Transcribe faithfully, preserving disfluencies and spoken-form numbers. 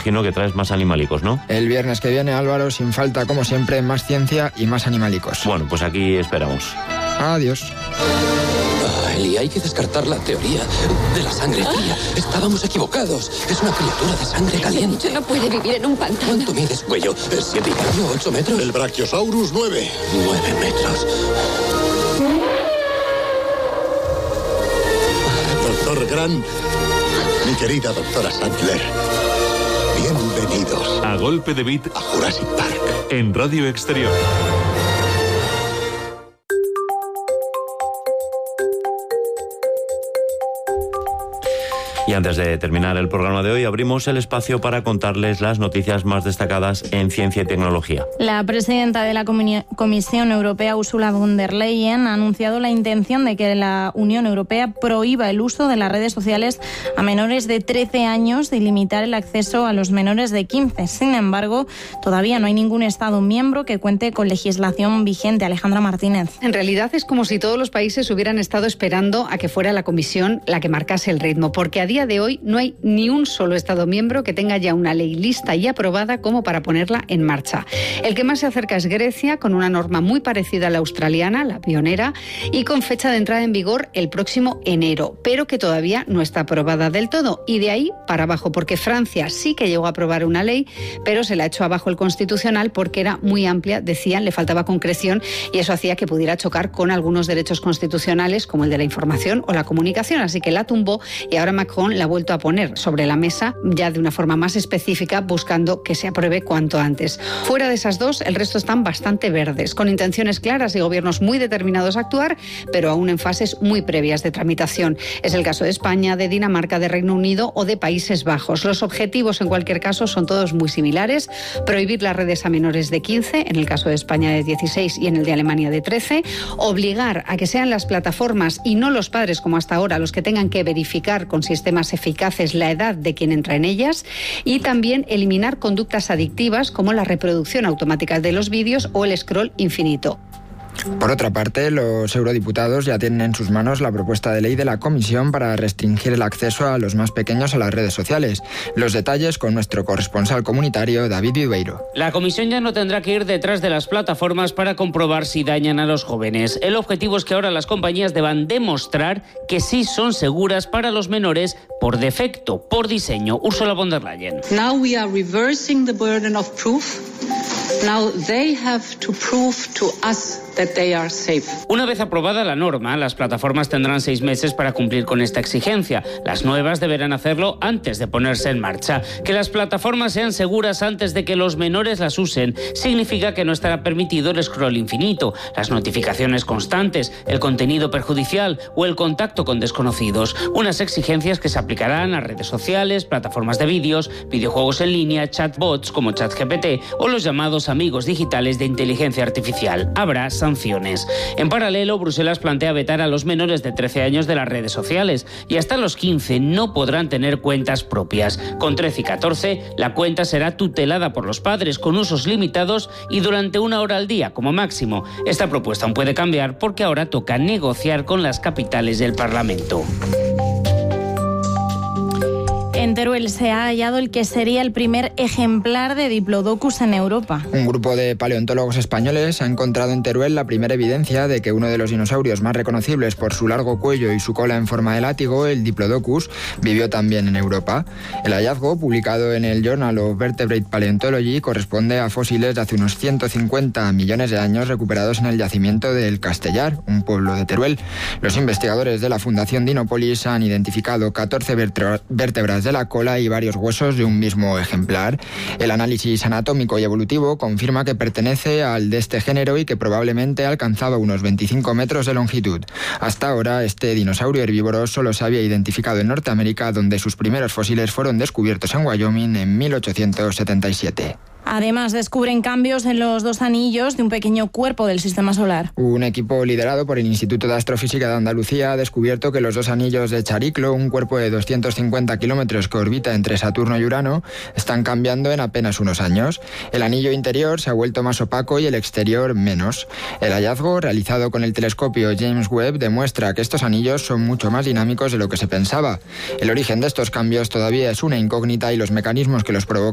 imagino que traes más animalicos, ¿no? El viernes que viene, Álvaro, sin falta, como siempre, más ciencia y más animalicos. Bueno, pues aquí esperamos. Adiós. Ah, Eli, hay que descartar la teoría de la sangre fría. Estábamos equivocados. Es una criatura de sangre caliente. No puede vivir en un pantano. ¿Cuánto mides, cuello? ¿Siete y medio? ¿Ocho metros? El Brachiosaurus, nueve. Nueve metros. Doctor Grant, mi querida doctora Sattler, bienvenidos A golpe de beat a Jurassic Park. en Radio Exterior. Y antes de terminar el programa de hoy, abrimos el espacio para contarles las noticias más destacadas en ciencia y tecnología. La presidenta de la Comisión Europea, Ursula von der Leyen, ha anunciado la intención de que la Unión Europea prohíba el uso de las redes sociales a menores de trece años y limitar el acceso a los menores de quince. Sin embargo, todavía no hay ningún Estado miembro que cuente con legislación vigente. Alejandra Martínez. En realidad es como si todos los países hubieran estado esperando a que fuera la Comisión la que marcase el ritmo, porque a día de hoy no hay ni un solo Estado miembro que tenga ya una ley lista y aprobada como para ponerla en marcha. El que más se acerca es Grecia, con una norma muy parecida a la australiana, la pionera, y con fecha de entrada en vigor el próximo enero, pero que todavía no está aprobada del todo. Y de ahí para abajo, porque Francia sí que llegó a aprobar una ley, pero se la echó abajo el Constitucional porque era muy amplia, decían, le faltaba concreción y eso hacía que pudiera chocar con algunos derechos constitucionales como el de la información o la comunicación. Así que la tumbó y ahora Macron la ha vuelto a poner sobre la mesa ya de una forma más específica, buscando que se apruebe cuanto antes. Fuera de esas dos, el resto están bastante verdes, con intenciones claras y gobiernos muy determinados a actuar, pero aún en fases muy previas de tramitación. Es el caso de España, de Dinamarca, de Reino Unido o de Países Bajos. Los objetivos, en cualquier caso, son todos muy similares. Prohibir las redes a menores de quince, en el caso de España de dieciséis y en el de Alemania de trece. Obligar a que sean las plataformas y no los padres, como hasta ahora, los que tengan que verificar con sistemas eficaces la edad de quien entra en ellas, y también eliminar conductas adictivas como la reproducción automática de los vídeos o el scroll infinito. Por otra parte, los eurodiputados ya tienen en sus manos la propuesta de ley de la Comisión para restringir el acceso a los más pequeños a las redes sociales. Los detalles con nuestro corresponsal comunitario, David Viveiro. La Comisión ya no tendrá que ir detrás de las plataformas para comprobar si dañan a los jóvenes. El objetivo es que ahora las compañías deban demostrar que sí son seguras para los menores por defecto, por diseño. Ursula von der Leyen. Now we are reversing the burden of proof. Now they have to prove to us that they are safe. Una vez aprobada la norma, las plataformas tendrán seis meses para cumplir con esta exigencia. Las nuevas deberán hacerlo antes de ponerse en marcha. Que las plataformas sean seguras antes de que los menores las usen significa que no estará permitido el scroll infinito, las notificaciones constantes, el contenido perjudicial o el contacto con desconocidos. Unas exigencias que se aplicarán a redes sociales, plataformas de vídeos, videojuegos en línea, chatbots como ChatGPT o los llamados amigos digitales de inteligencia artificial. Habrá sanciones. En paralelo, Bruselas plantea vetar a los menores de trece años de las redes sociales y hasta los quince no podrán tener cuentas propias. Con trece y catorce, la cuenta será tutelada por los padres con usos limitados y durante una hora al día como máximo. Esta propuesta aún puede cambiar porque ahora toca negociar con las capitales del Parlamento. En Teruel se ha hallado el que sería el primer ejemplar de Diplodocus en Europa. Un grupo de paleontólogos españoles ha encontrado en Teruel la primera evidencia de que uno de los dinosaurios más reconocibles por su largo cuello y su cola en forma de látigo, el Diplodocus, vivió también en Europa. El hallazgo, publicado en el Journal of Vertebrate Paleontology, corresponde a fósiles de hace unos ciento cincuenta millones de años recuperados en el yacimiento del Castellar, un pueblo de Teruel. Los investigadores de la Fundación Dinopolis han identificado catorce vértebras de la cola y varios huesos de un mismo ejemplar. El análisis anatómico y evolutivo confirma que pertenece al de este género y que probablemente alcanzaba unos veinticinco metros de longitud. Hasta ahora, este dinosaurio herbívoro solo se había identificado en Norteamérica, donde sus primeros fósiles fueron descubiertos en Wyoming en mil ochocientos setenta y siete. Además, descubren cambios en los dos anillos de un pequeño cuerpo del Sistema Solar. Un equipo liderado por el Instituto de Astrofísica de Andalucía ha descubierto que los dos anillos de Chariclo, un cuerpo de doscientos cincuenta kilómetros que orbita entre Saturno y Urano, están cambiando en apenas unos años. El anillo interior se ha vuelto más opaco y el exterior menos. El hallazgo, realizado con el telescopio James Webb, demuestra que estos anillos son mucho más dinámicos de lo que se pensaba. El origen de estos cambios todavía es una incógnita y los mecanismos que los provocan